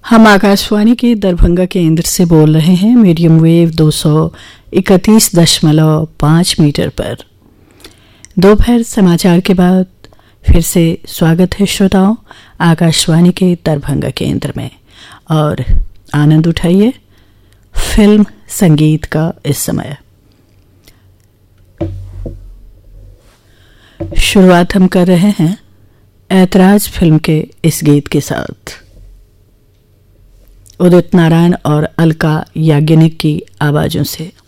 हम आकाशवाणी के दरभंगा केंद्र से बोल रहे हैं मीडियम वेव 231.5 मीटर पर। दोपहर समाचार के बाद फिर से स्वागत है श्रोताओं आकाशवाणी के दरभंगा केंद्र में, और आनंद उठाइए फिल्म संगीत का इस समय। शुरुआत हम कर रहे हैं ऐतराज फिल्म के इस गीत के साथ। उदित नारायण और अलका याग्निक की आवाजों से।